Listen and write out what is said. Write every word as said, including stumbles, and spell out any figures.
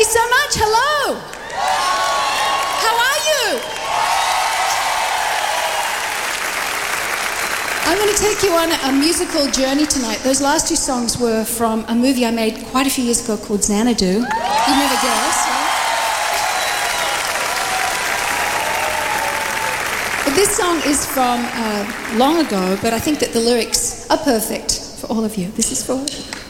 so much. Hello. How are you? I'm going to take you on a musical journey tonight. Those last two songs were from a movie I made quite a few years ago called Xanadu. You'd never guess, right? But this song is from uh, long ago, but I think that the lyrics are perfect for all of you. This is for